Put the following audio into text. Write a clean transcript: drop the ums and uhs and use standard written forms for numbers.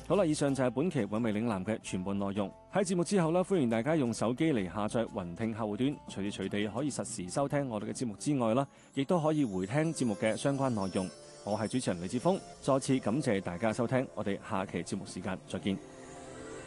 好啦，以上就係本期韻味嶺南嘅全部內容。喺節目之後呢，歡迎大家用手機嚟下載雲聽客戶端，隨時隨地可以實時收聽我哋嘅節目之外啦，亦都可以回聽節目嘅相關內容。我係主持人李志峰，再次感謝大家收聽，我哋下期節目時間再見。